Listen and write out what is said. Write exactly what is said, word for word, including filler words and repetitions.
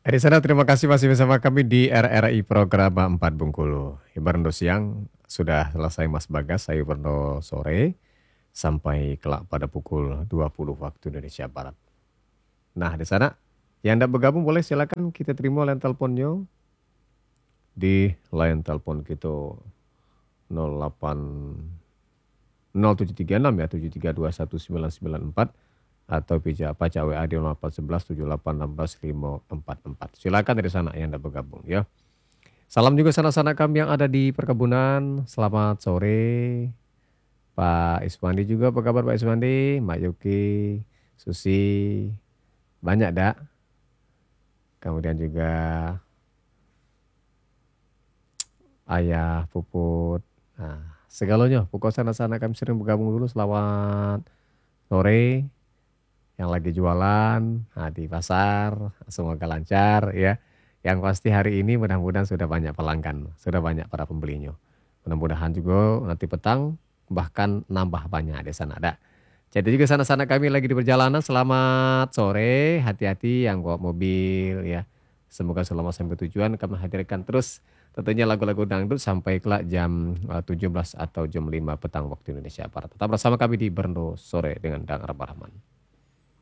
Di sana terima kasih masih bersama kami di R R I Program empat Bengkulu. Ibarat siang sudah selesai Mas Bagas, saya Ibarno sore sampai kelak pada pukul dua puluh waktu Indonesia Barat. Nah di sana yang tidak bergabung boleh silakan kita terima line teleponnya di line telepon kita nol delapan nol tujuh tiga enam ya tujuh tiga dua satu sembilan sembilan empat atau pija paca W A di nol delapan satu satu tujuh delapan satu enam lima empat empat. Silakan dari sana yang tidak bergabung ya. Salam juga sanak-sanak kami yang ada di perkebunan. Selamat sore. Pak Iswandi juga, apa kabar Pak Iswandi? Mbak Yuki, Susi, banyak dak. Kemudian juga ayah, puput. Nah, segalanya. Pokok sana-sana kami sering bergabung dulu. Selamat sore. Yang lagi jualan nah, di pasar, semoga lancar ya. Yang pasti hari ini mudah-mudahan sudah banyak pelanggan, sudah banyak para pembelinya. Mudah-mudahan juga nanti petang bahkan nambah banyak di sana ada. Jadi juga sana-sana kami lagi di perjalanan, selamat sore, hati-hati yang bawa mobil ya. Semoga selamat sampai tujuan, kami hadirkan terus tentunya lagu-lagu dangdut sampai kelak jam uh, tujuh belas atau jam lima petang waktu Indonesia Barat. Tetap bersama kami di Berndo Sore dengan Dang Rahman.